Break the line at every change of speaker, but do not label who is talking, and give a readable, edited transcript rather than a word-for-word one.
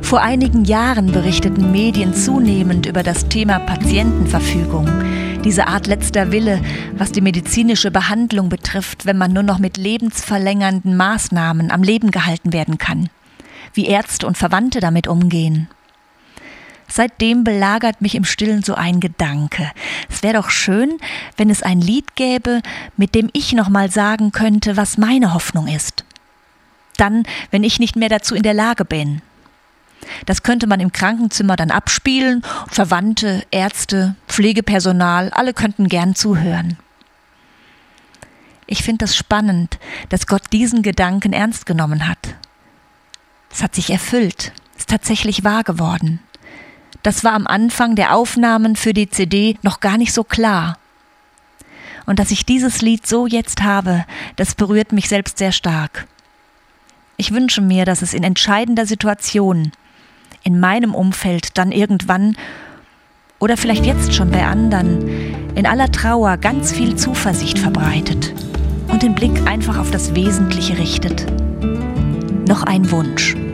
Vor einigen Jahren berichteten Medien zunehmend über das Thema Patientenverfügung. Diese Art letzter Wille, was die medizinische Behandlung betrifft, wenn man nur noch mit lebensverlängernden Maßnahmen am Leben gehalten werden kann. Wie Ärzte und Verwandte damit umgehen. Seitdem belagert mich im Stillen so ein Gedanke. Es wäre doch schön, wenn es ein Lied gäbe, mit dem ich nochmal sagen könnte, was meine Hoffnung ist. Dann, wenn ich nicht mehr dazu in der Lage bin. Das könnte man im Krankenzimmer dann abspielen. Verwandte, Ärzte, Pflegepersonal, alle könnten gern zuhören. Ich finde das spannend, dass Gott diesen Gedanken ernst genommen hat. Es hat sich erfüllt, ist tatsächlich wahr geworden. Das war am Anfang der Aufnahmen für die CD noch gar nicht so klar. Und dass ich dieses Lied so jetzt habe, das berührt mich selbst sehr stark. Ich wünsche mir, dass es in entscheidender Situation, in meinem Umfeld dann irgendwann oder vielleicht jetzt schon bei anderen, in aller Trauer ganz viel Zuversicht verbreitet und den Blick einfach auf das Wesentliche richtet. Noch ein Wunsch.